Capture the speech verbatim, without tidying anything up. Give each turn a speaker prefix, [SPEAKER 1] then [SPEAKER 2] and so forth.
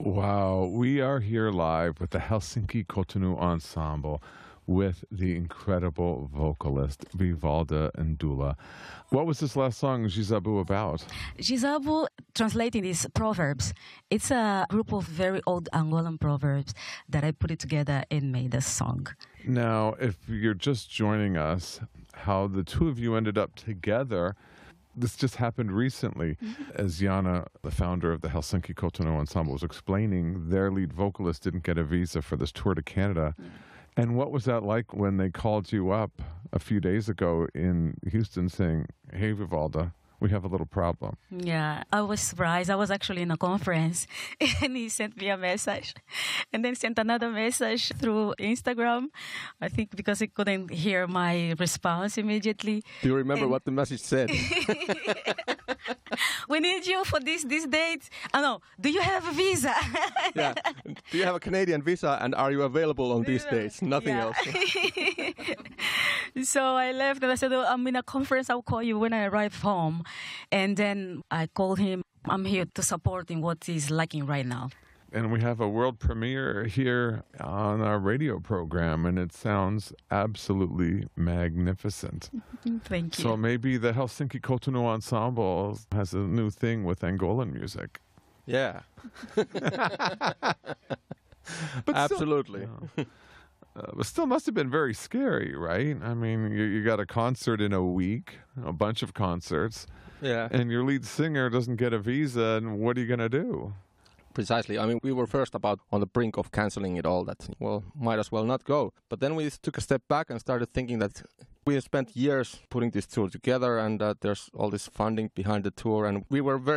[SPEAKER 1] Wow, we are here live with the Helsinki Cotonou Ensemble with the incredible vocalist Vivalda Ndula. What was this last song, Jizabu, about?
[SPEAKER 2] Jizabu, translating is proverbs. It's a group of very old Angolan proverbs that I put it together and made a song.
[SPEAKER 1] Now, if you're just joining us, how the two of you ended up together, this just happened recently. Mm-hmm. As Jana, the founder of the Helsinki Cotonou Ensemble, was explaining, their lead vocalist didn't get a visa for this tour to Canada. Yeah. And what was that like when they called you up a few days ago in Houston saying, hey, Vivalda, we have a little problem?
[SPEAKER 2] Yeah, I was surprised. I was actually in a conference and he sent me a message and then sent another message through Instagram, I think because he couldn't hear my response immediately.
[SPEAKER 3] Do you remember and what the message said?
[SPEAKER 2] We need you for this this date. Oh no, do you have a visa?
[SPEAKER 3] Yeah. Do you have a Canadian visa and are you available on these dates? Nothing
[SPEAKER 2] yeah.
[SPEAKER 3] else.
[SPEAKER 2] So I left and I said, oh, I'm in a conference, I'll call you when I arrive home. And then I called him. I'm here to support in what he's liking right now.
[SPEAKER 1] And we have a world premiere here on our radio program, and it sounds absolutely magnificent.
[SPEAKER 2] Thank you.
[SPEAKER 1] So maybe the Helsinki Cotonou Ensemble has a new thing with Angolan music.
[SPEAKER 3] Yeah.
[SPEAKER 1] But
[SPEAKER 3] absolutely.
[SPEAKER 1] Still, you know, uh, but still must have been very scary, right? I mean, you, you got a concert in a week, a bunch of concerts.
[SPEAKER 3] Yeah.
[SPEAKER 1] And your lead singer doesn't get a visa, and what are you going to do?
[SPEAKER 3] Precisely. I mean, we were first about on the brink of canceling it all, that, well, might as well not go. But then we took a step back and started thinking that we have spent years putting this tour together and that there's all this funding behind the tour, and we were very